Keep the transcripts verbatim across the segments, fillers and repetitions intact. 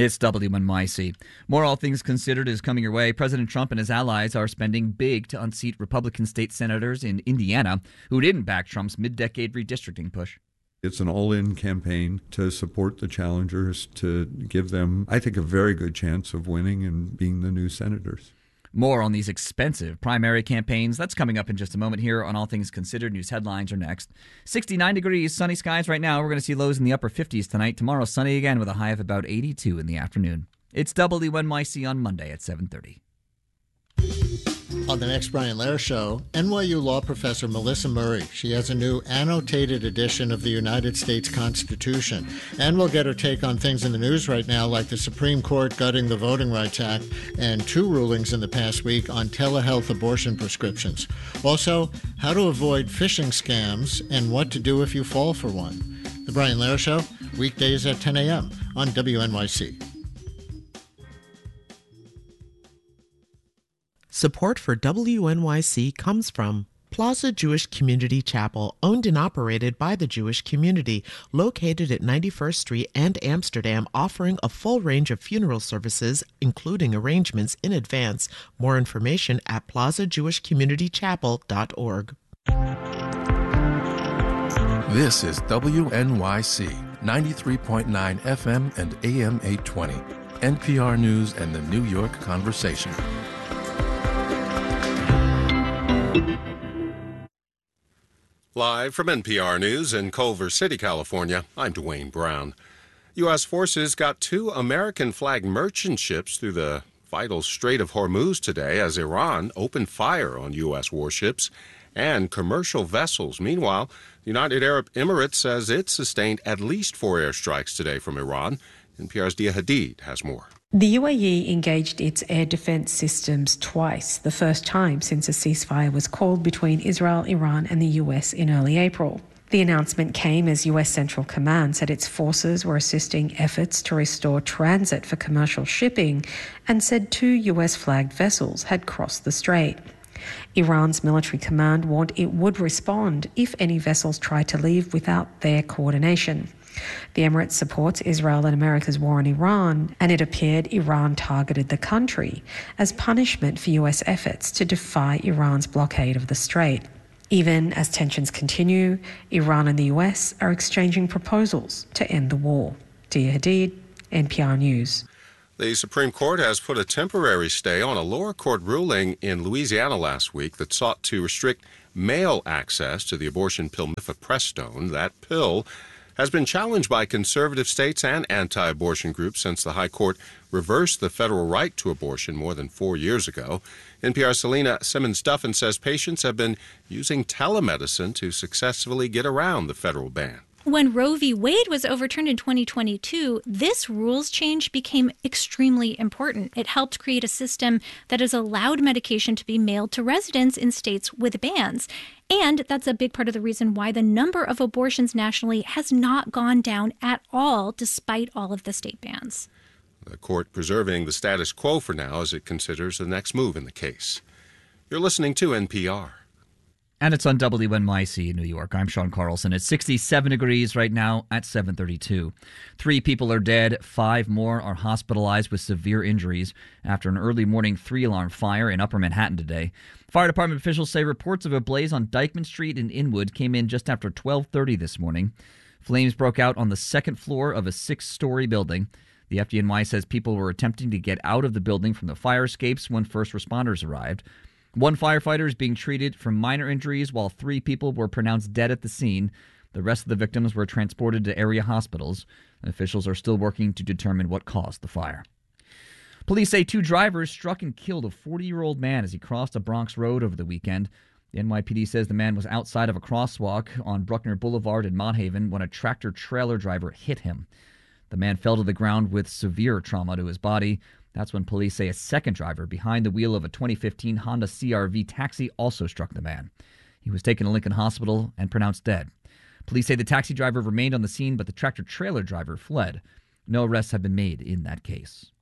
It's W N Y C. More All Things Considered is coming your way. President Trump and his allies are spending big to unseat Republican state senators in Indiana who didn't back Trump's mid-decade redistricting push. It's an all-in campaign to support the challengers, to give them, I think, a very good chance of winning and being the new senators. More on these expensive primary campaigns. That's coming up in just a moment here on All Things Considered. News headlines are next. sixty-nine degrees, sunny skies right now. We're going to see lows in the upper fifties tonight. Tomorrow, sunny again with a high of about eighty-two in the afternoon. It's W N Y C on Monday at seven thirty. On the next Brian Lehrer Show, N Y U law professor Melissa Murray. She has a new annotated edition of the United States Constitution. And we'll get her take on things in the news right now, like the Supreme Court gutting the Voting Rights Act and two rulings in the past week on telehealth abortion prescriptions. Also, how to avoid phishing scams and what to do if you fall for one. The Brian Lehrer Show, weekdays at ten a.m. on W N Y C. Support for W N Y C comes from Plaza Jewish Community Chapel, owned and operated by the Jewish community, located at ninety-first Street and Amsterdam, offering a full range of funeral services, including arrangements in advance. More information at plaza jewish community chapel dot org. This is W N Y C, ninety-three point nine F M and A M eight twenty, N P R News and the New York Conversation. Live from N P R News in Culver City, California, I'm Dwayne Brown. U S forces got two American flag merchant ships through the vital Strait of Hormuz today as Iran opened fire on U S warships and commercial vessels. Meanwhile, the United Arab Emirates says it sustained at least four airstrikes today from Iran. N P R's Dia Hadid has more. The U A E engaged its air defense systems twice, the first time since a ceasefire was called between Israel, Iran and the U S in early April. The announcement came as U S Central Command said its forces were assisting efforts to restore transit for commercial shipping and said two U S-flagged vessels had crossed the strait. Iran's military command warned it would respond if any vessels tried to leave without their coordination. The Emirates supports Israel and America's war on Iran, and it appeared Iran targeted the country as punishment for U S efforts to defy Iran's blockade of the strait. Even as tensions continue, Iran and the U S are exchanging proposals to end the war. Dia Hadid, N P R News. The Supreme Court has put a temporary stay on a lower court ruling in Louisiana last week that sought to restrict male access to the abortion pill mifepristone. That pill has been challenged by conservative states and anti-abortion groups since the High Court reversed the federal right to abortion more than four years ago. N P R's Selena Simmons-Duffin says patients have been using telemedicine to successfully get around the federal ban. When Roe v. Wade was overturned in twenty twenty-two, this rules change became extremely important. It helped create a system that has allowed medication to be mailed to residents in states with bans. And that's a big part of the reason why the number of abortions nationally has not gone down at all, despite all of the state bans. The court preserving the status quo for now as it considers the next move in the case. You're listening to N P R. And it's on W N Y C in New York. I'm Sean Carlson. It's sixty-seven degrees right now at seven thirty-two. Three people are dead. Five more are hospitalized with severe injuries after an early morning three-alarm fire in Upper Manhattan today. Fire department officials say reports of a blaze on Dyckman Street in Inwood came in just after twelve thirty this morning. Flames broke out on the second floor of a six-story building. The F D N Y says people were attempting to get out of the building from the fire escapes when first responders arrived. One firefighter is being treated for minor injuries, while three people were pronounced dead at the scene. The rest of the victims were transported to area hospitals. Officials are still working to determine what caused the fire. Police say two drivers struck and killed a forty-year-old man as he crossed a Bronx road over the weekend. The N Y P D says the man was outside of a crosswalk on Bruckner Boulevard in Mott Haven when a tractor-trailer driver hit him. The man fell to the ground with severe trauma to his body. That's when police say a second driver behind the wheel of a twenty fifteen Honda C R V taxi also struck the man. He was taken to Lincoln Hospital and pronounced dead. Police say the taxi driver remained on the scene, but the tractor-trailer driver fled. No arrests have been made in that case.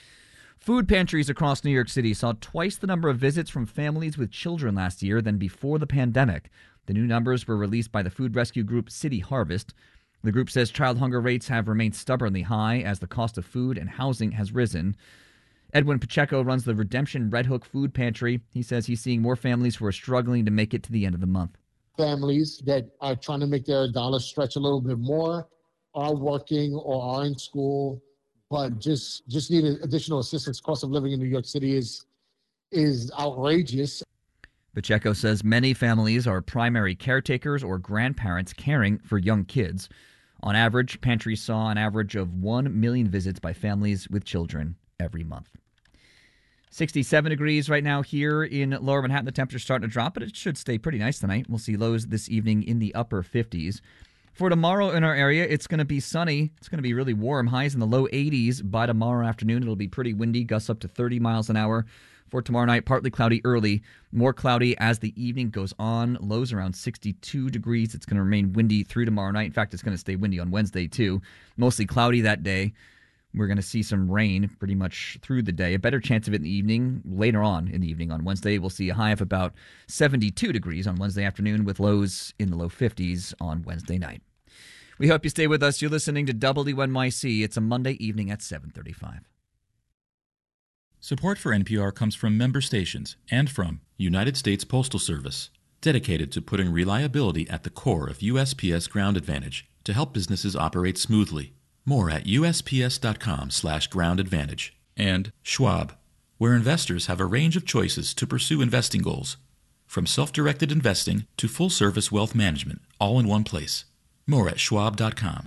Food pantries across New York City saw twice the number of visits from families with children last year than before the pandemic. The new numbers were released by the food rescue group City Harvest. The group says child hunger rates have remained stubbornly high as the cost of food and housing has risen. Edwin Pacheco runs the Redemption Red Hook Food Pantry. He says he's seeing more families who are struggling to make it to the end of the month. Families that are trying to make their dollars stretch a little bit more are working or are in school, but just just need additional assistance. Cost of living in New York City is is outrageous. Pacheco says many families are primary caretakers or grandparents caring for young kids. On average, pantries saw an average of one million visits by families with children every month. sixty-seven degrees right now here in Lower Manhattan. The temperature's starting to drop, but it should stay pretty nice tonight. We'll see lows this evening in the upper fifties. For tomorrow in our area, it's going to be sunny. It's going to be really warm. Highs in the low eighties by tomorrow afternoon. It'll be pretty windy, gusts up to thirty miles an hour. For tomorrow night, partly cloudy early, more cloudy as the evening goes on. Lows around sixty-two degrees. It's going to remain windy through tomorrow night. In fact, it's going to stay windy on Wednesday, too. Mostly cloudy that day. We're going to see some rain pretty much through the day. A better chance of it in the evening, later on in the evening on Wednesday. We'll see a high of about seventy-two degrees on Wednesday afternoon with lows in the low fifties on Wednesday night. We hope you stay with us. You're listening to W N Y C. It's a Monday evening at seven thirty-five. Support for N P R comes from member stations and from United States Postal Service, dedicated to putting reliability at the core of U S P S Ground Advantage to help businesses operate smoothly. More at U S P S dot com slash ground advantage. And Schwab, where investors have a range of choices to pursue investing goals, from self-directed investing to full-service wealth management, all in one place. More at schwab dot com.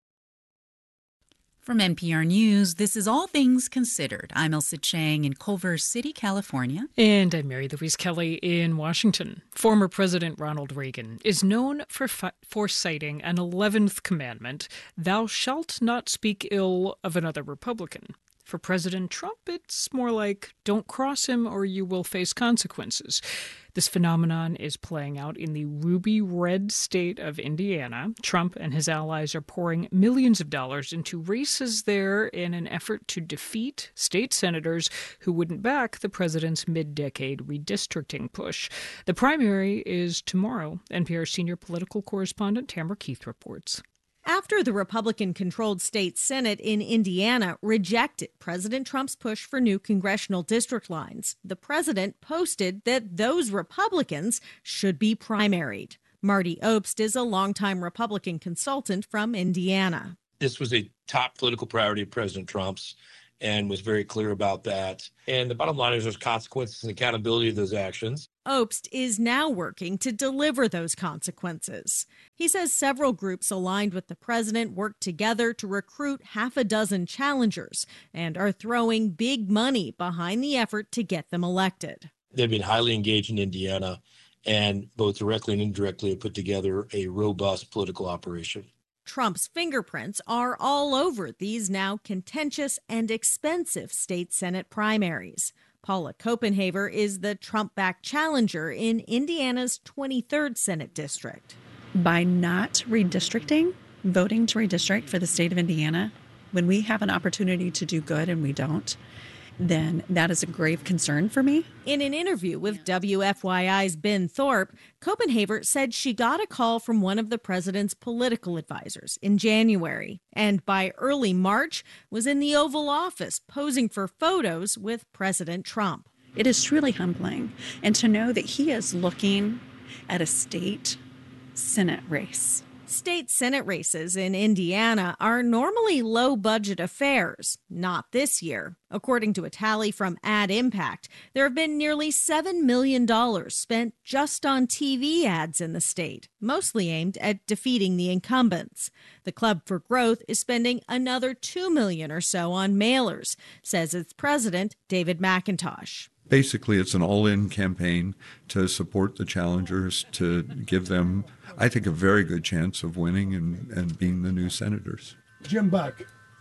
From N P R News, this is All Things Considered. I'm Elsa Chang in Culver City, California. And I'm Mary Louise Kelly in Washington. Former President Ronald Reagan is known for fi- for citing an eleventh commandment, thou shalt not speak ill of another Republican. For President Trump, it's more like, don't cross him or you will face consequences. This phenomenon is playing out in the ruby red state of Indiana. Trump and his allies are pouring millions of dollars into races there in an effort to defeat state senators who wouldn't back the president's mid-decade redistricting push. The primary is tomorrow. N P R senior political correspondent Tamara Keith reports. After the Republican-controlled state Senate in Indiana rejected President Trump's push for new congressional district lines, the president posted that those Republicans should be primaried. Marty Obst is a longtime Republican consultant from Indiana. This was a top political priority of President Trump's and was very clear about that. And the bottom line is there's consequences and accountability of those actions. Obst is now working to deliver those consequences. He says several groups aligned with the president worked together to recruit half a dozen challengers and are throwing big money behind the effort to get them elected. They've been highly engaged in Indiana and both directly and indirectly have put together a robust political operation. Trump's fingerprints are all over these now contentious and expensive state Senate primaries. Paula Copenhaver is the Trump-backed challenger in Indiana's twenty-third Senate district. By not redistricting, voting to redistrict for the state of Indiana, when we have an opportunity to do good and we don't, then that is a grave concern for me. In an interview with W F Y I's Ben Thorpe, Copenhaver said she got a call from one of the president's political advisors in January, and by early March was in the Oval Office posing for photos with President Trump. It is truly humbling, and to know that he is looking at a state Senate race. State Senate races in Indiana are normally low-budget affairs. Not this year. According to a tally from Ad Impact, there have been nearly seven million dollars spent just on T V ads in the state, mostly aimed at defeating the incumbents. The Club for Growth is spending another two million dollars or so on mailers, says its president, David McIntosh. Basically, it's an all-in campaign to support the challengers, to give them, I think, a very good chance of winning and, and being the new senators. Jim Buck,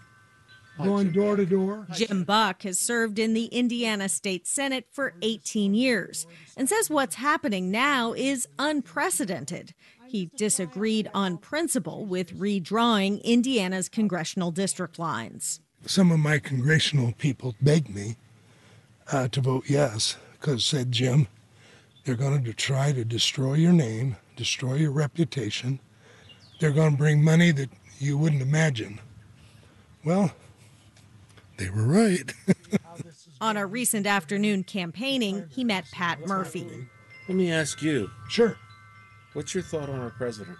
going door to door. Jim Buck has served in the Indiana State Senate for eighteen years and says what's happening now is unprecedented. He disagreed on principle with redrawing Indiana's congressional district lines. Some of my congressional people begged me Uh, to vote yes, because said Jim, they're going to try to destroy your name, destroy your reputation. They're going to bring money that you wouldn't imagine. Well, they were right. On a recent afternoon campaigning, he met Pat Murphy. Let me ask you. Sure. What's your thought on our president?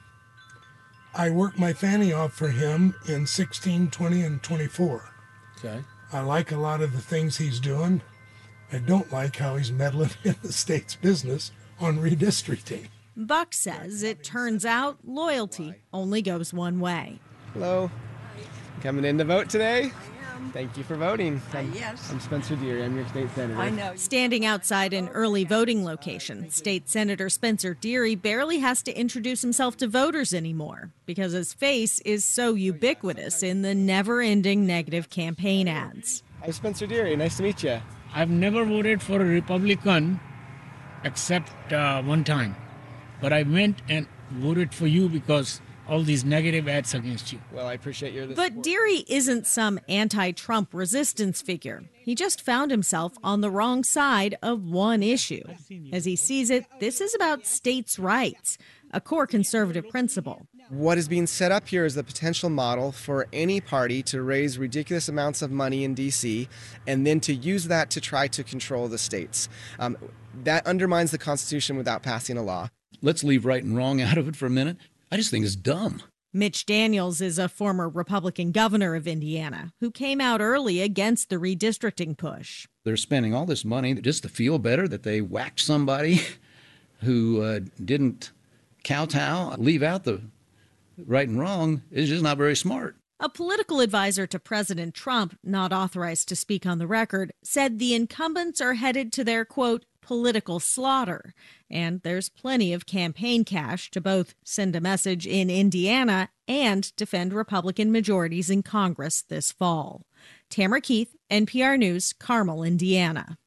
I worked my fanny off for him in sixteen, twenty, and twenty-four. Okay. I like a lot of the things he's doing. I don't like how he's meddling in the state's business on redistricting. Buck says it turns out loyalty only goes one way. Hello. Coming in to vote today? Thank you for voting. I'm, yes. I'm Spencer Deary. I'm your state senator. I know. Standing outside an early voting location, State Senator Spencer Deary barely has to introduce himself to voters anymore because his face is so ubiquitous in the never-ending negative campaign ads. I'm Spencer Deary. Nice to meet you. I've never voted for a Republican except uh, one time. But I went and voted for you because all these negative ads against you. Well, I appreciate your But support. Deary isn't some anti-Trump resistance figure. He just found himself on the wrong side of one issue. As he sees it, this is about states' rights, a core conservative principle. What is being set up here is the potential model for any party to raise ridiculous amounts of money in D C and then to use that to try to control the states. Um, that undermines the Constitution without passing a law. Let's leave right and wrong out of it for a minute. I just think it's dumb. Mitch Daniels is a former Republican governor of Indiana who came out early against the redistricting push. They're spending all this money just to feel better that they whacked somebody who uh, didn't kowtow, leave out the right and wrong. Is just not very smart. A political advisor to President Trump, not authorized to speak on the record, said the incumbents are headed to their, quote, political slaughter. And there's plenty of campaign cash to both send a message in Indiana and defend Republican majorities in Congress this fall. Tamara Keith, N P R News, Carmel, Indiana.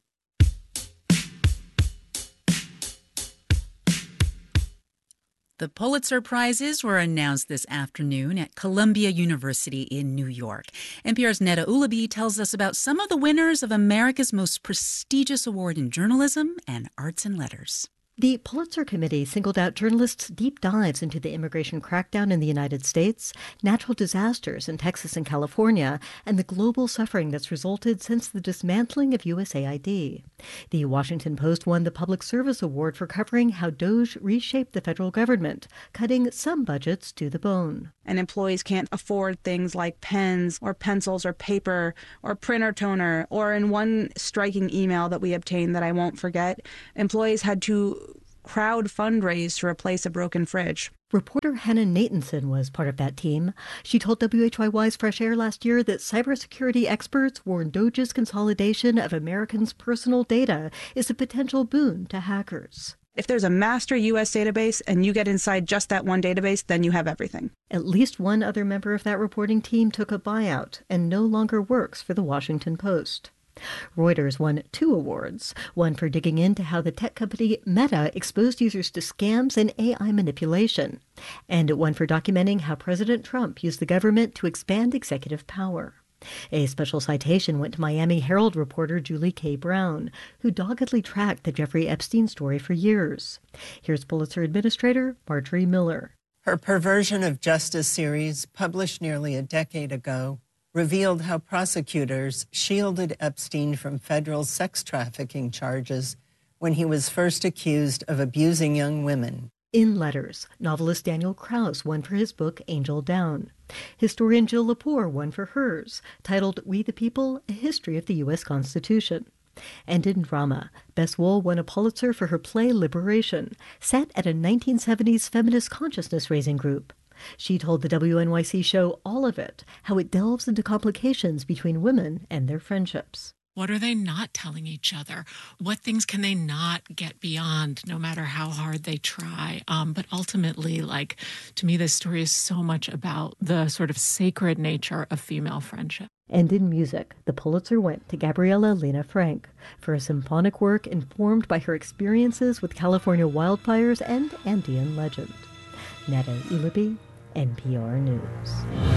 The Pulitzer Prizes were announced this afternoon at Columbia University in New York. N P R's Neda Ulaby tells us about some of the winners of America's most prestigious award in journalism and arts and letters. The Pulitzer Committee singled out journalists' deep dives into the immigration crackdown in the United States, natural disasters in Texas and California, and the global suffering that's resulted since the dismantling of U S A I D. The Washington Post won the Public Service Award for covering how DOGE reshaped the federal government, cutting some budgets to the bone. And employees can't afford things like pens or pencils or paper or printer toner. Or in one striking email that we obtained that I won't forget, employees had to crowd fundraise to replace a broken fridge. Reporter Hannah Nathanson was part of that team. She told W H Y Y's Fresh Air last year that cybersecurity experts warn DOGE's consolidation of Americans' personal data is a potential boon to hackers. If there's a master U S database and you get inside just that one database, then you have everything. At least one other member of that reporting team took a buyout and no longer works for the Washington Post. Reuters won two awards, one for digging into how the tech company Meta exposed users to scams and A I manipulation, and one for documenting how President Trump used the government to expand executive power. A special citation went to Miami Herald reporter Julie K. Brown, who doggedly tracked the Jeffrey Epstein story for years. Here's Pulitzer Administrator Marjorie Miller. Her Perversion of Justice series, published nearly a decade ago, revealed how prosecutors shielded Epstein from federal sex trafficking charges when he was first accused of abusing young women. In letters, novelist Daniel Krauss won for his book Angel Down. Historian Jill Lepore won for hers, titled We the People, A History of the U S Constitution. And in drama, Bess Wohl won a Pulitzer for her play Liberation, set at a nineteen seventies feminist consciousness-raising group. She told the W N Y C show All of It, how it delves into complications between women and their friendships. What are they not telling each other? What things can they not get beyond, no matter how hard they try? Um, but ultimately, like, to me, this story is so much about the sort of sacred nature of female friendship. And in music, the Pulitzer went to Gabriella Lena Frank for a symphonic work informed by her experiences with California wildfires and Andean legend. Neda Ulaby, N P R News.